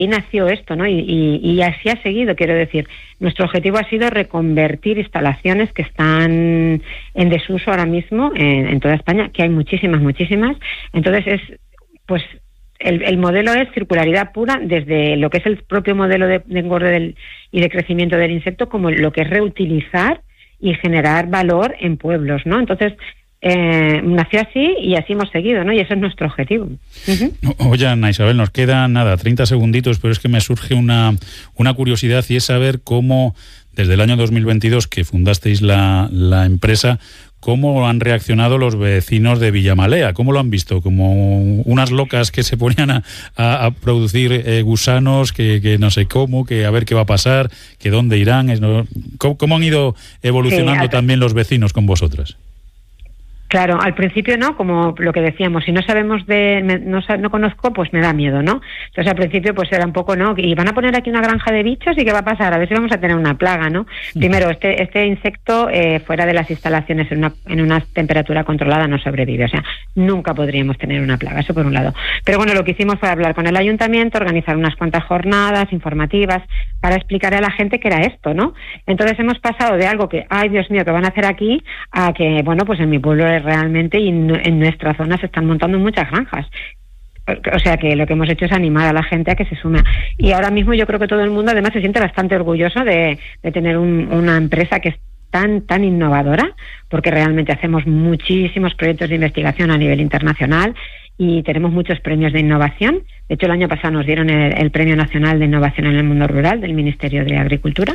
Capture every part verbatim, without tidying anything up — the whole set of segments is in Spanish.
y nació esto, ¿no? Y, y, y así ha seguido, quiero decir. Nuestro objetivo ha sido reconvertir instalaciones que están en desuso ahora mismo en, en toda España, que hay muchísimas, muchísimas. Entonces, es pues el, el modelo es circularidad pura, desde lo que es el propio modelo de, de engorde del, y de crecimiento del insecto, como lo que es reutilizar y generar valor en pueblos, ¿no? Entonces, Eh, nació así y así hemos seguido, ¿no? Y ese es nuestro objetivo. Uh-huh. Oye, Ana Isabel, nos quedan nada, treinta segunditos, pero es que me surge una, una curiosidad, y es saber cómo, desde el año dos mil veintidós que fundasteis la, la empresa, cómo han reaccionado los vecinos de Villamalea. ¿Cómo lo han visto? ¿Como unas locas que se ponían a, a, a producir eh, gusanos, que, que no sé cómo, que a ver qué va a pasar, que dónde irán? Es, ¿no? ¿Cómo, ¿Cómo han ido evolucionando sí, también los vecinos con vosotras? Claro, al principio no, como lo que decíamos, si no sabemos de, me, no, no conozco, pues me da miedo, ¿no? Entonces al principio pues era un poco, ¿no? Y van a poner aquí una granja de bichos y ¿qué va a pasar? A ver si vamos a tener una plaga, ¿no? Primero, este este insecto eh, fuera de las instalaciones en una, en una temperatura controlada no sobrevive, o sea, nunca podríamos tener una plaga, eso por un lado. Pero bueno, lo que hicimos fue hablar con el ayuntamiento, organizar unas cuantas jornadas informativas para explicar a la gente qué era esto, ¿no? Entonces hemos pasado de algo que, ay Dios mío, ¿qué van a hacer aquí? A que, bueno, pues en mi pueblo es realmente, y en nuestra zona se están montando muchas granjas. O sea que lo que hemos hecho es animar a la gente a que se sume. Y ahora mismo yo creo que todo el mundo además se siente bastante orgulloso de, de tener un, una empresa que es tan, tan innovadora, porque realmente hacemos muchísimos proyectos de investigación a nivel internacional y tenemos muchos premios de innovación. De hecho, el año pasado nos dieron el, el Premio Nacional de Innovación en el Mundo Rural del Ministerio de Agricultura.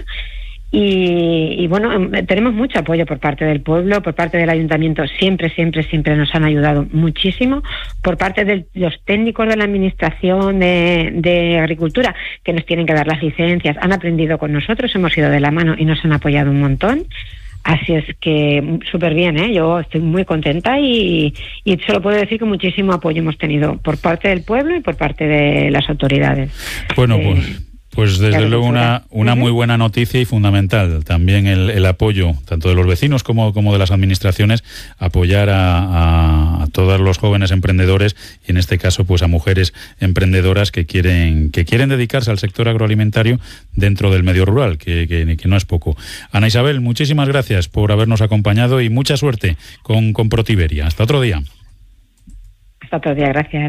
Y, y bueno, tenemos mucho apoyo por parte del pueblo, por parte del ayuntamiento, siempre, siempre, siempre nos han ayudado muchísimo, por parte de los técnicos de la administración de, de agricultura, que nos tienen que dar las licencias, han aprendido con nosotros, hemos ido de la mano y nos han apoyado un montón. Así es que súper bien, ¿eh? Yo estoy muy contenta y, y solo puedo decir que muchísimo apoyo hemos tenido por parte del pueblo y por parte de las autoridades. Bueno, eh, pues... Pues desde luego una, una muy buena noticia y fundamental también el, el apoyo tanto de los vecinos como, como de las administraciones, apoyar a, a, a todos los jóvenes emprendedores y en este caso pues a mujeres emprendedoras que quieren que quieren dedicarse al sector agroalimentario dentro del medio rural, que, que, que no es poco. Ana Isabel, muchísimas gracias por habernos acompañado y mucha suerte con, con Protiberia. Hasta otro día. Hasta otro día, gracias.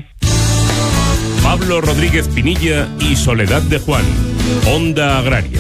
Pablo Rodríguez Pinilla y Soledad de Juan, Onda Agraria.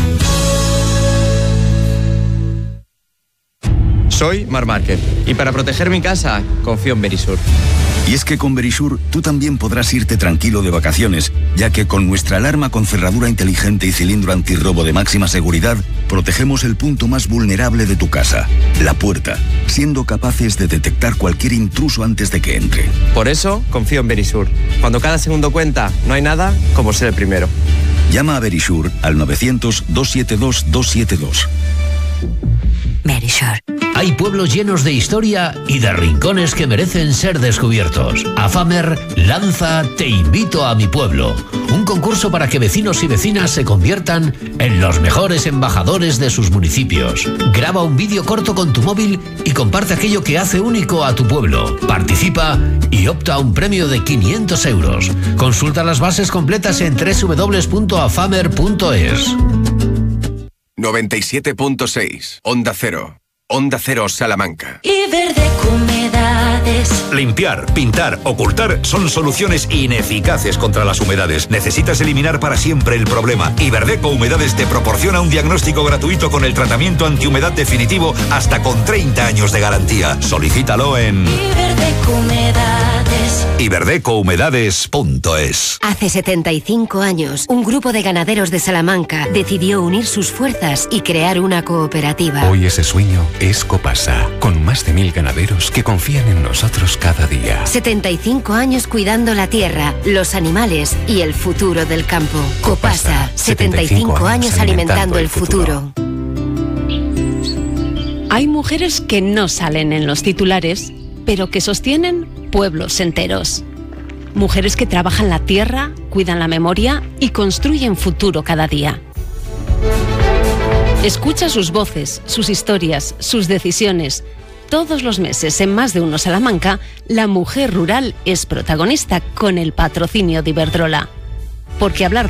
Soy Mar Márquez y para proteger mi casa confío en Verisur. Y es que con Verisur tú también podrás irte tranquilo de vacaciones, ya que con nuestra alarma con cerradura inteligente y cilindro antirrobo de máxima seguridad, protegemos el punto más vulnerable de tu casa, la puerta, siendo capaces de detectar cualquier intruso antes de que entre. Por eso confío en Verisur. Cuando cada segundo cuenta, no hay nada como ser el primero. Llama a Verisur al novecientos, doscientos setenta y dos, doscientos setenta y dos. Verisur. Hay pueblos llenos de historia y de rincones que merecen ser descubiertos. AFAMER lanza Te invito a mi pueblo, un concurso para que vecinos y vecinas se conviertan en los mejores embajadores de sus municipios. Graba un vídeo corto con tu móvil y comparte aquello que hace único a tu pueblo. Participa y opta a un premio de quinientos euros. Consulta las bases completas en doble u doble u doble u punto afamer punto es. noventa y siete punto seis, Onda Cero. Onda Cero Salamanca. Iberdeco Humedades. Limpiar, pintar, ocultar son soluciones ineficaces contra las humedades. Necesitas eliminar para siempre el problema. Iberdeco Humedades te proporciona un diagnóstico gratuito con el tratamiento antihumedad definitivo hasta con treinta años de garantía. Solicítalo en Iberdeco Humedades. iberdeco humedades punto es. Hace setenta y cinco años, un grupo de ganaderos de Salamanca decidió unir sus fuerzas y crear una cooperativa. Hoy ese sueño es Copasa, con más de mil ganaderos que confían en nosotros cada día. setenta y cinco años cuidando la tierra, los animales y el futuro del campo. Copasa, setenta y cinco años alimentando el futuro. Hay mujeres que no salen en los titulares, pero que sostienen pueblos enteros. Mujeres que trabajan la tierra, cuidan la memoria y construyen futuro cada día. Escucha sus voces, sus historias, sus decisiones. Todos los meses, en Más de Uno Salamanca, la mujer rural es protagonista con el patrocinio de Iberdrola. Porque hablar